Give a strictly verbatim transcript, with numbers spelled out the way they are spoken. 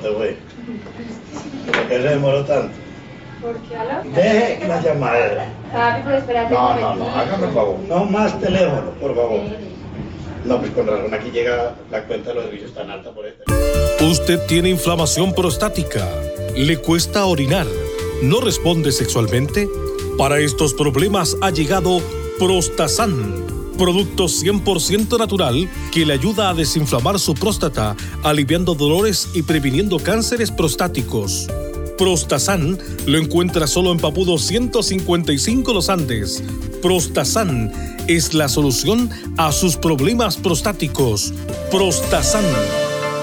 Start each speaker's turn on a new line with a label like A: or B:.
A: se fue. ¿Por qué se demoró tanto?
B: ¿Por qué a la?
A: Deje la llamada.
B: Papi, pero espérate un
A: No, no,
B: momentito.
A: no, hágame el favor. No más teléfono, por favor. No, pues con razón aquí llega la cuenta de los servicios tan alta por este.
C: Usted tiene inflamación prostática, le cuesta orinar, no responde sexualmente. Para estos problemas ha llegado Prostasan, producto cien por ciento natural que le ayuda a desinflamar su próstata, aliviando dolores y previniendo cánceres prostáticos. Prostasan lo encuentra solo en Papudo ciento cincuenta y cinco Los Andes. Prostasan es la solución a sus problemas prostáticos. Prostasan.